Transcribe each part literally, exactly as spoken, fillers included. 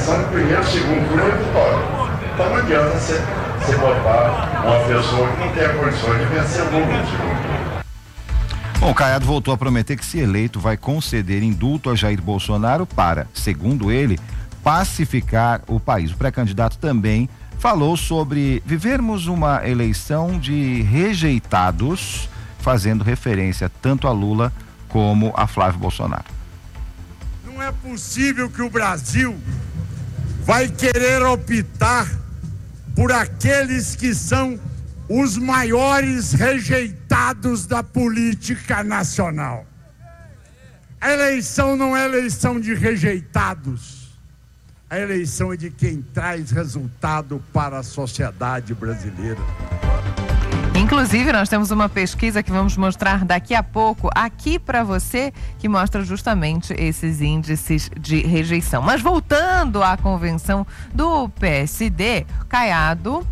eleição no primeiro, segundo turno e vitória. Então não adianta você, você botar uma pessoa que não tem a condição de vencer o Lula no segundo turno. Bom, o Caiado voltou a prometer que, se eleito, vai conceder indulto a Jair Bolsonaro para, segundo ele, pacificar o país. O pré-candidato também falou sobre vivermos uma eleição de rejeitados, fazendo referência tanto a Lula como a Flávio Bolsonaro. Não é possível que o Brasil vai querer optar por aqueles que são os maiores rejeitados da política nacional. A eleição não é eleição de rejeitados. A eleição é de quem traz resultado para a sociedade brasileira. Inclusive, nós temos uma pesquisa que vamos mostrar daqui a pouco aqui para você, que mostra justamente esses índices de rejeição. Mas voltando à convenção do P S D, Caiado,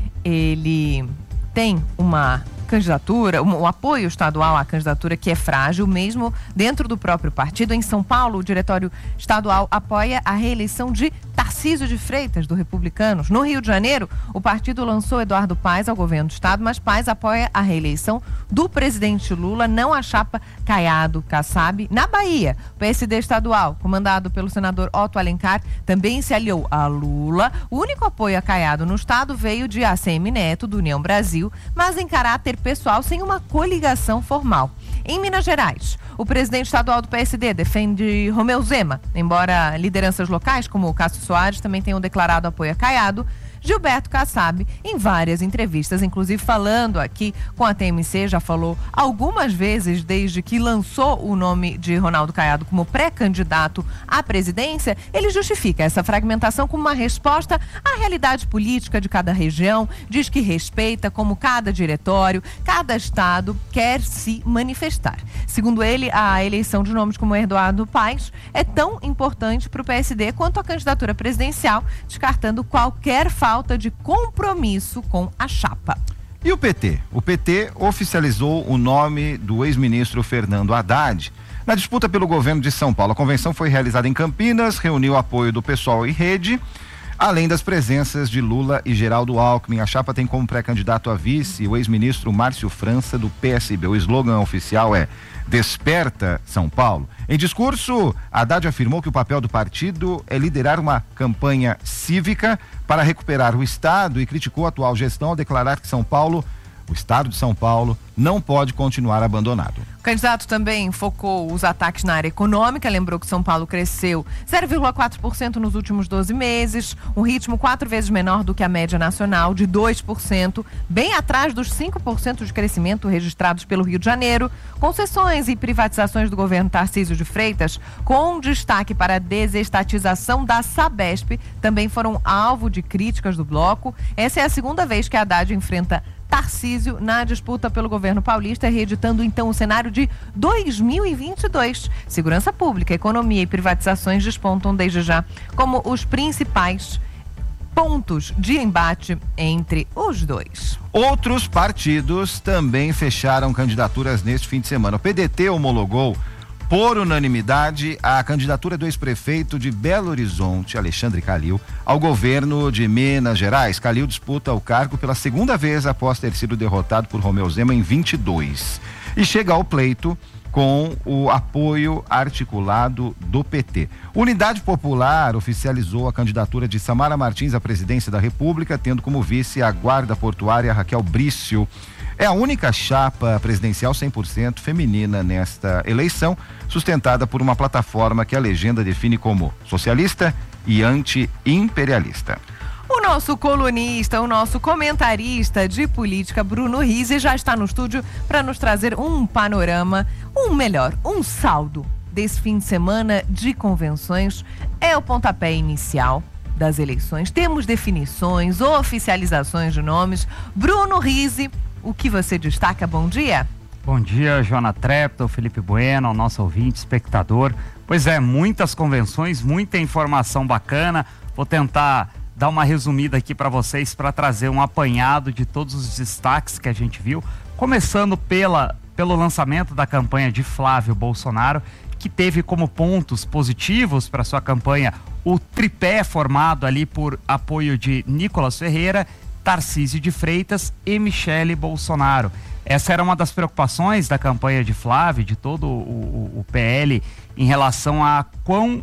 ele tem uma candidatura, um, um apoio estadual à candidatura que é frágil, mesmo dentro do próprio partido. Em São Paulo, o diretório estadual apoia a reeleição de Tarcísio de Freitas, do Republicanos. No Rio de Janeiro, o partido lançou Eduardo Paes ao governo do estado, mas Paes apoia a reeleição do presidente Lula, não a chapa Caiado Kassab. Na Bahia, o P S D estadual, comandado pelo senador Otto Alencar, também se aliou a Lula. O único apoio a Caiado no estado veio de A C M Neto, do União Brasil, mas em caráter pessoal, sem uma coligação formal. Em Minas Gerais, o presidente estadual do P S D defende Romeu Zema, embora lideranças locais, como o Cássio Soares, também tenham declarado apoio a Caiado. Gilberto Kassab, em várias entrevistas, inclusive falando aqui com a T M C, já falou algumas vezes desde que lançou o nome de Ronaldo Caiado como pré-candidato à presidência. Ele justifica essa fragmentação como uma resposta à realidade política de cada região, diz que respeita como cada diretório, cada estado quer se manifestar. Segundo ele, a eleição de nomes como Eduardo Paes é tão importante para o P S D quanto a candidatura presidencial, descartando qualquer falta falta de compromisso com a chapa. E o P T? O P T oficializou o nome do ex-ministro Fernando Haddad na disputa pelo governo de São Paulo. A convenção foi realizada em Campinas, reuniu apoio do PSOL e Rede, além das presenças de Lula e Geraldo Alckmin. A chapa tem como pré-candidato a vice o ex-ministro Márcio França, do P S B. O slogan oficial é Desperta São Paulo. Em discurso, Haddad afirmou que o papel do partido é liderar uma campanha cívica para recuperar o Estado e criticou a atual gestão ao declarar que São Paulo, o Estado de São Paulo, não pode continuar abandonado. O candidato também focou os ataques na área econômica, lembrou que São Paulo cresceu zero vírgula quatro por cento nos últimos doze meses, um ritmo quatro vezes menor do que a média nacional, de dois por cento, bem atrás dos cinco por cento de crescimento registrados pelo Rio de Janeiro. Concessões e privatizações do governo Tarcísio de Freitas, com destaque para a desestatização da Sabesp, também foram alvo de críticas do bloco. Essa é a segunda vez que a Haddad enfrenta Tarcísio na disputa pelo governo paulista, reeditando então o cenário de dois mil e vinte e dois. Segurança pública, economia e privatizações despontam desde já como os principais pontos de embate entre os dois. Outros partidos também fecharam candidaturas neste fim de semana. O P D T homologou por unanimidade a candidatura do ex-prefeito de Belo Horizonte, Alexandre Calil, ao governo de Minas Gerais. Calil disputa o cargo pela segunda vez após ter sido derrotado por Romeu Zema em vinte e dois. E chega ao pleito com o apoio articulado do P T. Unidade Popular oficializou a candidatura de Samara Martins à presidência da República, tendo como vice a guarda portuária Raquel Brício. É a única chapa presidencial cem por cento feminina nesta eleição, sustentada por uma plataforma que a legenda define como socialista e anti-imperialista. O nosso colunista, o nosso comentarista de política, Bruno Rizzi, já está no estúdio para nos trazer um panorama, um melhor, um saldo desse fim de semana de convenções. É o pontapé inicial das eleições. Temos definições, oficializações de nomes. Bruno Rizzi, o que você destaca? Bom dia. Bom dia, Joana Trepto, Felipe Bueno, ao nosso ouvinte, espectador. Pois é, muitas convenções, muita informação bacana. Vou tentar dar uma resumida aqui para vocês para trazer um apanhado de todos os destaques que a gente viu. Começando pela, pelo lançamento da campanha de Flávio Bolsonaro, que teve como pontos positivos para sua campanha o tripé formado ali por apoio de Nicolas Ferreira, Tarcísio de Freitas e Michele Bolsonaro. Essa era uma das preocupações da campanha de Flávio, de todo o, o, o P L, em relação a quão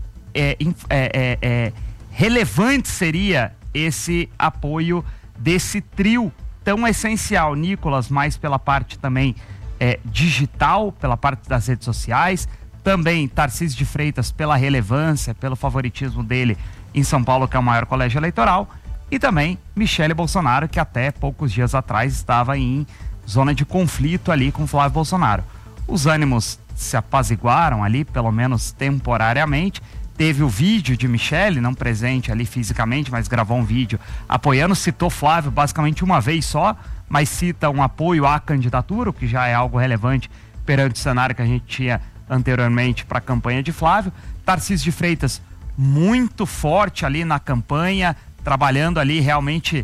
é, é, é, relevante seria esse apoio desse trio tão essencial. Nicolas mais pela parte também é, digital, pela parte das redes sociais, também Tarcísio de Freitas pela relevância, pelo favoritismo dele em São Paulo, que é o maior colégio eleitoral, e também Michele Bolsonaro, que até poucos dias atrás estava em zona de conflito ali com Flávio Bolsonaro. Os ânimos se apaziguaram ali, pelo menos temporariamente. Teve o vídeo de Michele, não presente ali fisicamente, mas gravou um vídeo apoiando, citou Flávio basicamente uma vez só, mas cita um apoio à candidatura, o que já é algo relevante perante o cenário que a gente tinha anteriormente para a campanha de Flávio. Tarcísio de Freitas muito forte ali na campanha, trabalhando ali realmente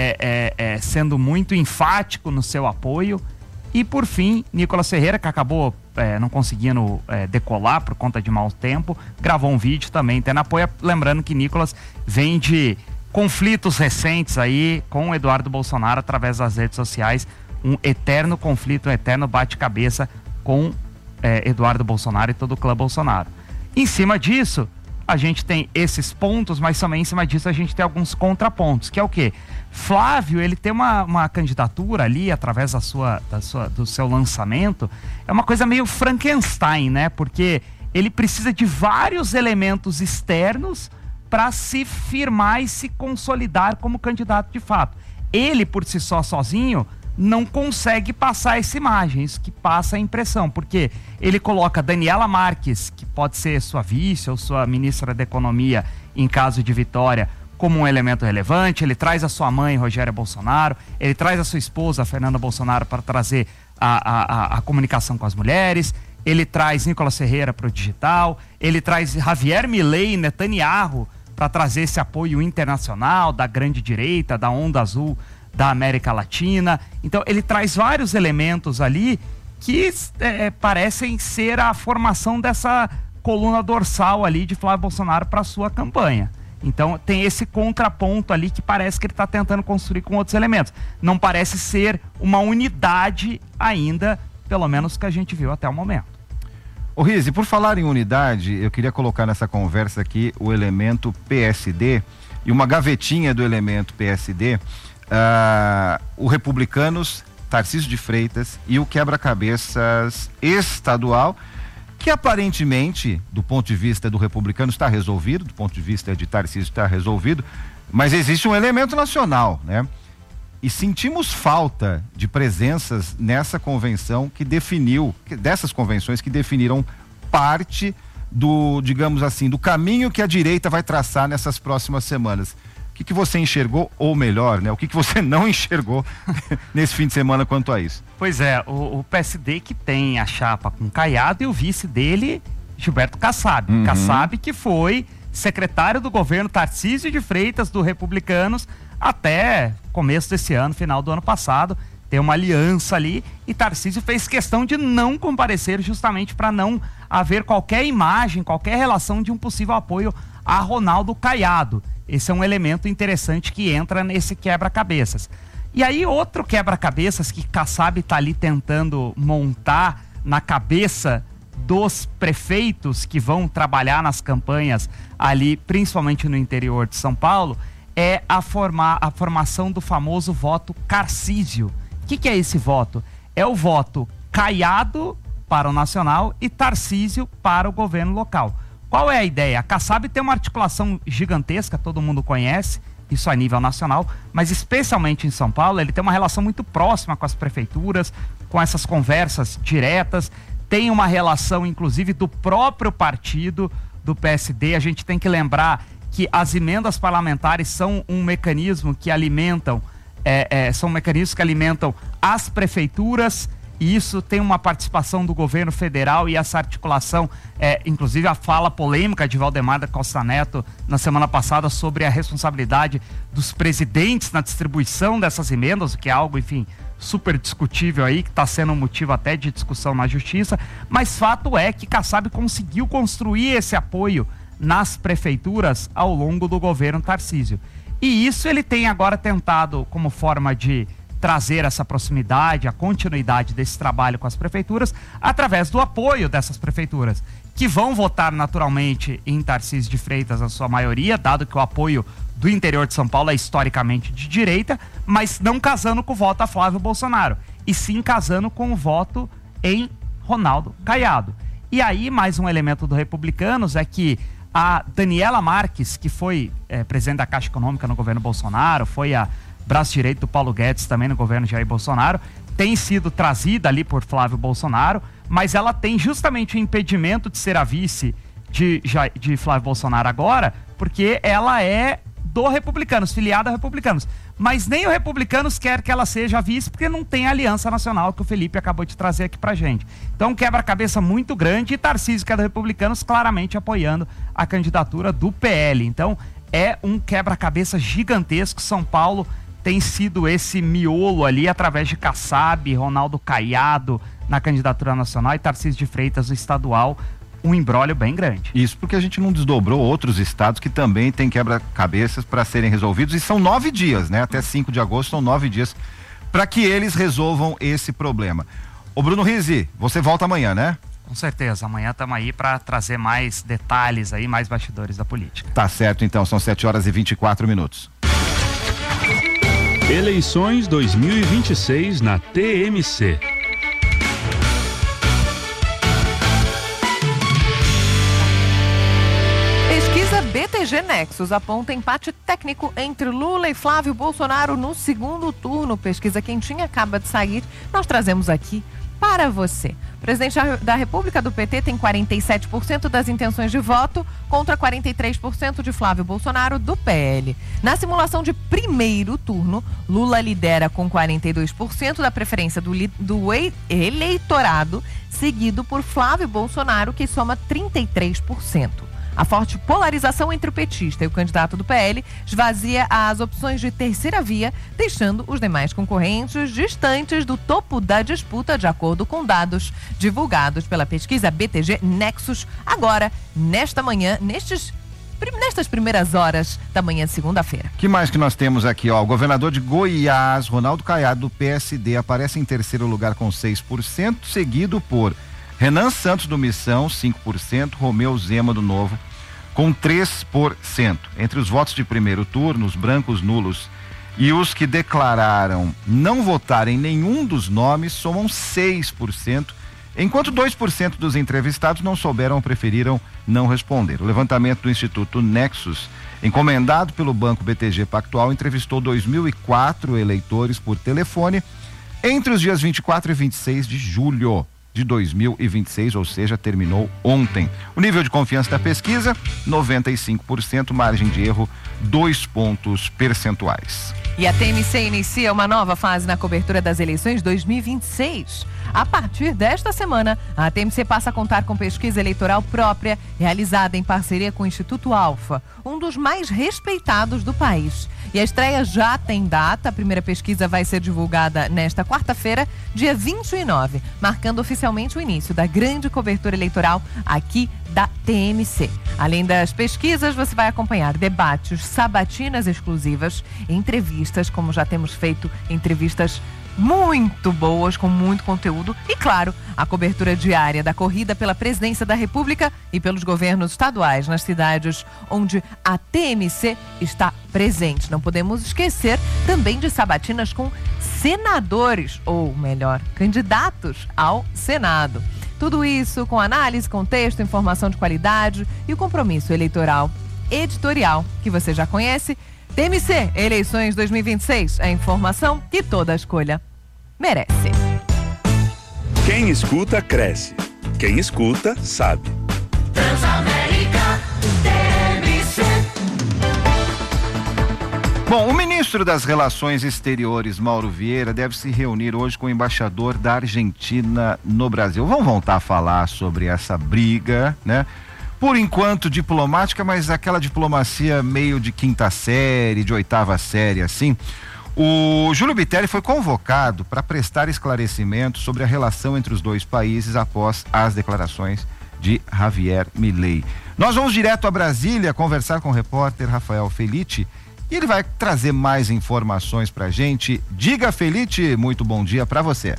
é, é, é, sendo muito enfático no seu apoio. E por fim, Nicolas Ferreira, que acabou é, não conseguindo é, decolar por conta de mau tempo, gravou um vídeo também tendo apoio. Lembrando que Nicolas vem de conflitos recentes aí com o Eduardo Bolsonaro através das redes sociais, um eterno conflito, um eterno bate-cabeça com é, Eduardo Bolsonaro e todo o clã Bolsonaro. Em cima disso, a gente tem esses pontos, mas também em cima disso a gente tem alguns contrapontos, que é o quê? Flávio, ele tem uma, uma candidatura ali, através da sua, da sua, do seu lançamento, é uma coisa meio Frankenstein, né? Porque ele precisa de vários elementos externos para se firmar e se consolidar como candidato de fato. Ele, por si só, sozinho, não consegue passar essa imagem, isso que passa a impressão, porque ele coloca Daniela Marques, que pode ser sua vice ou sua ministra da Economia em caso de vitória, como um elemento relevante. Ele traz a sua mãe, Rogéria Bolsonaro, ele traz a sua esposa, Fernanda Bolsonaro, para trazer a, a, a comunicação com as mulheres, ele traz Nicolas Ferreira para o digital, ele traz Javier Milei e Netanyahu para trazer esse apoio internacional da grande direita, da onda azul da América Latina. Então ele traz vários elementos ali que é, parecem ser a formação dessa coluna dorsal ali de Flávio Bolsonaro para sua campanha. Então tem esse contraponto ali que parece que ele está tentando construir com outros elementos. Não parece ser uma unidade ainda, pelo menos que a gente viu até o momento. Ô Rizzi, por falar em unidade, eu queria colocar nessa conversa aqui o elemento P S D e uma gavetinha do elemento P S D, uh, o Republicanos, Tarcísio de Freitas e o quebra-cabeças estadual, que aparentemente, do ponto de vista do Republicano, está resolvido, do ponto de vista de Tarcísio está resolvido, mas existe um elemento nacional, né? E sentimos falta de presenças nessa convenção que definiu, dessas convenções que definiram parte do, digamos assim, do caminho que a direita vai traçar nessas próximas semanas. O que, que você enxergou, ou melhor, né? O que, que você não enxergou nesse fim de semana quanto a isso? Pois é, o, o P S D que tem a chapa com Caiado e o vice dele, Gilberto Kassab. Uhum. Kassab que foi secretário do governo Tarcísio de Freitas, do Republicanos, até começo desse ano, final do ano passado. Tem uma aliança ali e Tarcísio fez questão de não comparecer justamente para não haver qualquer imagem, qualquer relação de um possível apoio a Ronaldo Caiado. Esse é um elemento interessante que entra nesse quebra-cabeças. E aí outro quebra-cabeças que Kassab está ali tentando montar na cabeça dos prefeitos que vão trabalhar nas campanhas ali, principalmente no interior de São Paulo, é a, formar, a formação do famoso voto Carcísio. O que, que é esse voto? É o voto Caiado para o nacional e Tarcísio para o governo local. Qual é a ideia? A Kassab tem uma articulação gigantesca, todo mundo conhece, isso a nível nacional, mas especialmente em São Paulo, ele tem uma relação muito próxima com as prefeituras, com essas conversas diretas, tem uma relação inclusive do próprio partido do P S D. A gente tem que lembrar que as emendas parlamentares são um mecanismo que alimentam, é, é, são mecanismos que alimentam as prefeituras e isso tem uma participação do governo federal e essa articulação, é, inclusive a fala polêmica de Valdemar da Costa Neto na semana passada sobre a responsabilidade dos presidentes na distribuição dessas emendas, o que é algo, enfim, super discutível aí, que está sendo um motivo até de discussão na justiça, mas fato é que Kassab conseguiu construir esse apoio nas prefeituras ao longo do governo Tarcísio. E isso ele tem agora tentado como forma de trazer essa proximidade, a continuidade desse trabalho com as prefeituras, através do apoio dessas prefeituras, que vão votar naturalmente em Tarcísio de Freitas, na sua maioria, dado que o apoio do interior de São Paulo é historicamente de direita, mas não casando com o voto a Flávio Bolsonaro, e sim casando com o voto em Ronaldo Caiado. E aí, mais um elemento do Republicanos é que a Daniela Marques, que foi é, presidente da Caixa Econômica no governo Bolsonaro, foi a braço direito do Paulo Guedes também no governo Jair Bolsonaro, tem sido trazida ali por Flávio Bolsonaro, mas ela tem justamente o impedimento de ser a vice de, de Flávio Bolsonaro agora, porque ela é do Republicanos, filiada a Republicanos. Mas nem o Republicanos quer que ela seja a vice, porque não tem aliança nacional, que o Felipe acabou de trazer aqui pra gente. Então, quebra-cabeça muito grande, e Tarcísio, que é do Republicanos, claramente apoiando a candidatura do P L. Então, é um quebra-cabeça gigantesco. São Paulo tem sido esse miolo ali, através de Kassab, Ronaldo Caiado na candidatura nacional e Tarcísio de Freitas no estadual, um imbróglio bem grande. Isso porque a gente não desdobrou outros estados que também têm quebra-cabeças para serem resolvidos, e são nove dias, né? Até cinco de agosto são nove dias para que eles resolvam esse problema. Ô Bruno Rizzi, você volta amanhã, né? Com certeza, amanhã estamos aí para trazer mais detalhes aí, mais bastidores da política. Tá certo, então, são sete horas e vinte e quatro minutos. Eleições dois mil e vinte e seis na T M C. Pesquisa B T G Nexus aponta empate técnico entre Lula e Flávio Bolsonaro no segundo turno. Pesquisa quentinha acaba de sair. Nós trazemos aqui para você. O presidente da República do P T tem quarenta e sete por cento das intenções de voto contra quarenta e três por cento de Flávio Bolsonaro do P L. Na simulação de primeiro turno, Lula lidera com quarenta e dois por cento da preferência do, do eleitorado, seguido por Flávio Bolsonaro, que soma trinta e três por cento. A forte polarização entre o petista e o candidato do P L esvazia as opções de terceira via, deixando os demais concorrentes distantes do topo da disputa, de acordo com dados divulgados pela pesquisa B T G Nexus, agora, nesta manhã, nestes, nestas primeiras horas da manhã de segunda-feira. Que mais que nós temos aqui, ó? O governador de Goiás, Ronaldo Caiado, do P S D, aparece em terceiro lugar com seis por cento, seguido por Renan Santos do Missão, cinco por cento, Romeu Zema do Novo, com três por cento. Entre os votos de primeiro turno, os brancos nulos e os que declararam não votar em nenhum dos nomes somam seis por cento, enquanto dois por cento dos entrevistados não souberam ou preferiram não responder. O levantamento do Instituto Nexus, encomendado pelo Banco B T G Pactual, entrevistou dois mil e quatro eleitores por telefone entre os dias vinte e quatro e vinte e seis de julho de dois mil e vinte e seis, ou seja, terminou ontem. O nível de confiança da pesquisa, noventa e cinco por cento, margem de erro, dois pontos percentuais. E a T M C inicia uma nova fase na cobertura das eleições dois mil e vinte e seis. A partir desta semana, a T M C passa a contar com pesquisa eleitoral própria, realizada em parceria com o Instituto Alfa, um dos mais respeitados do país. E a estreia já tem data. A primeira pesquisa vai ser divulgada nesta quarta-feira, dia vinte e nove, marcando oficialmente o início da grande cobertura eleitoral aqui da T M C. Além das pesquisas, você vai acompanhar debates, sabatinas exclusivas, entrevistas, como já temos feito, entrevistas muito boas, com muito conteúdo e, claro, a cobertura diária da corrida pela presidência da República e pelos governos estaduais nas cidades onde a T M C está presente. Não podemos esquecer também de sabatinas com senadores, ou melhor, candidatos ao Senado. Tudo isso com análise, contexto, informação de qualidade e o compromisso eleitoral editorial que você já conhece. T M C, eleições dois mil e vinte e seis, a informação que toda escolha merece. Quem escuta, cresce. Quem escuta, sabe. Transamérica, T M C. Bom, o ministro das Relações Exteriores, Mauro Vieira, deve se reunir hoje com o embaixador da Argentina no Brasil. Vamos voltar a falar sobre essa briga, né? Por enquanto diplomática, mas aquela diplomacia meio de quinta série, de oitava série, assim. O Júlio Bitelli foi convocado para prestar esclarecimento sobre a relação entre os dois países após as declarações de Javier Milei. Nós vamos direto a Brasília conversar com o repórter Rafael Felitti e ele vai trazer mais informações pra gente. Diga, Felitti, muito bom dia para você.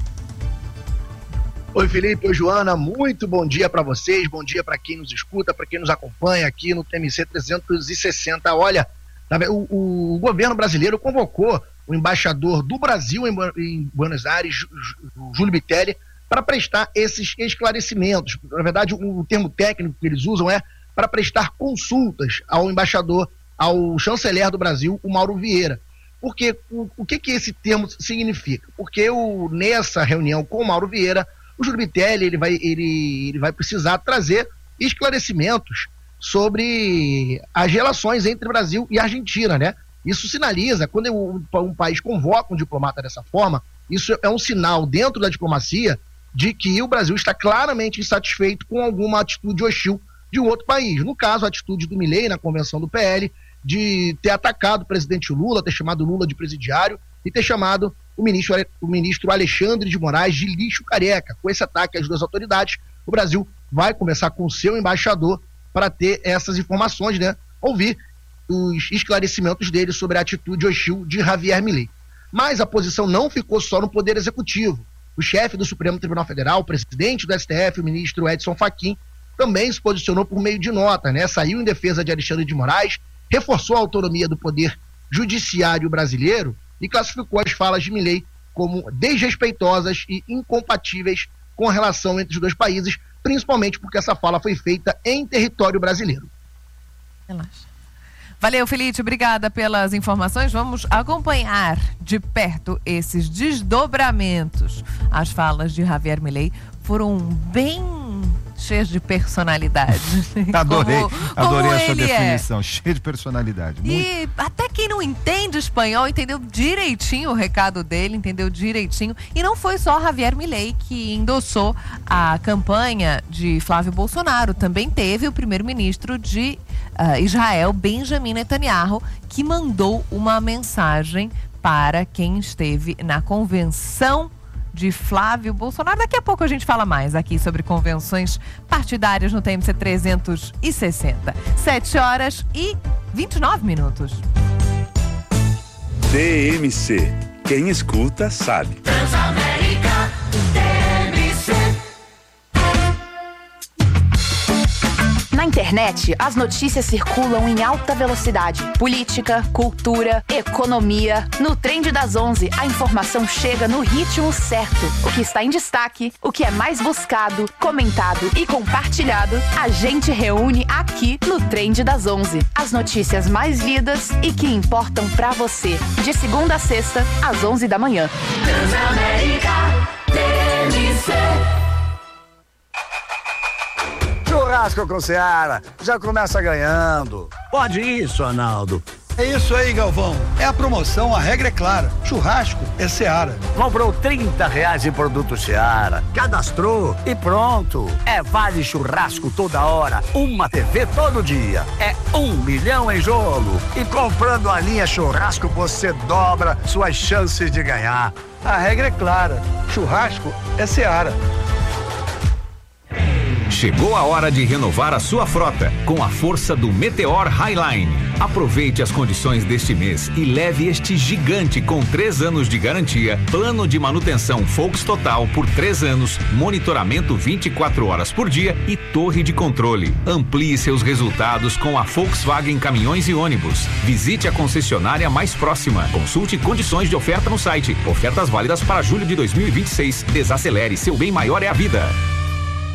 Oi, Felipe, oi, Joana, muito bom dia para vocês, bom dia para quem nos escuta, para quem nos acompanha aqui no T M C trezentos e sessenta. Olha, o, o governo brasileiro convocou o embaixador do Brasil em, em Buenos Aires, o Júlio Bitelli, para prestar esses esclarecimentos. Na verdade, o, o termo técnico que eles usam é para prestar consultas ao embaixador, ao chanceler do Brasil, o Mauro Vieira. Porque o, o que, que esse termo significa? Porque o, nessa reunião com o Mauro Vieira, o Júlio Bitelli ele vai, ele, ele vai precisar trazer esclarecimentos sobre as relações entre Brasil e Argentina, né? Isso sinaliza, quando um, um país convoca um diplomata dessa forma, isso é um sinal dentro da diplomacia de que o Brasil está claramente insatisfeito com alguma atitude hostil de um outro país. No caso, a atitude do Milei na convenção do P L, de ter atacado o presidente Lula, ter chamado Lula de presidiário e ter chamado o ministro, o ministro Alexandre de Moraes de lixo careca. Com esse ataque às duas autoridades, o Brasil vai conversar com o seu embaixador para ter essas informações, né? Ouvir os esclarecimentos dele sobre a atitude hostil de Javier Milei. Mas a posição não ficou só no Poder Executivo. O chefe do Supremo Tribunal Federal, o presidente do S T F, o ministro Edson Fachin, também se posicionou por meio de nota, né? Saiu em defesa de Alexandre de Moraes, reforçou a autonomia do Poder Judiciário brasileiro e classificou as falas de Milei como desrespeitosas e incompatíveis com a relação entre os dois países, principalmente porque essa fala foi feita em território brasileiro. Relaxa. Valeu, Felipe, obrigada pelas informações. Vamos acompanhar de perto esses desdobramentos. As falas de Javier Milei foram bem cheias de personalidade. Adorei, como, adorei como essa definição, é. cheia de personalidade. Muito... E até quem não entende espanhol entendeu direitinho o recado dele, entendeu direitinho. E não foi só Javier Milei que endossou a campanha de Flávio Bolsonaro. Também teve o primeiro-ministro de uh, Israel, Benjamin Netanyahu, que mandou uma mensagem para quem esteve na convenção de Flávio Bolsonaro. Daqui a pouco a gente fala mais aqui sobre convenções partidárias no T M C trezentos e sessenta. sete horas e vinte e nove minutos. T M C. Quem escuta sabe. Transamérica, T M C. Na internet, as notícias circulam em alta velocidade. Política, cultura, economia. No Trend das onze, a informação chega no ritmo certo. O que está em destaque, o que é mais buscado, comentado e compartilhado, a gente reúne aqui no Trend das onze. As notícias mais lidas e que importam pra você. De segunda a sexta, às onze da manhã. Transamérica, T M C. Churrasco com Seara, já começa ganhando. Pode isso, Arnaldo. É isso aí, Galvão. É a promoção, a regra é clara. Churrasco é Seara. Comprou trinta reais em produto Seara, cadastrou e pronto. É vale churrasco toda hora, uma T V todo dia. É um milhão em jogo. E comprando a linha churrasco, você dobra suas chances de ganhar. A regra é clara. Churrasco é Seara. Chegou a hora de renovar a sua frota com a força do Meteor Highline. Aproveite as condições deste mês e leve este gigante com três anos de garantia, plano de manutenção Volks Total por três anos, monitoramento vinte e quatro horas por dia e torre de controle. Amplie seus resultados com a Volkswagen Caminhões e Ônibus. Visite a concessionária mais próxima. Consulte condições de oferta no site. Ofertas válidas para julho de dois mil e vinte e seis. Desacelere, seu bem maior é a vida.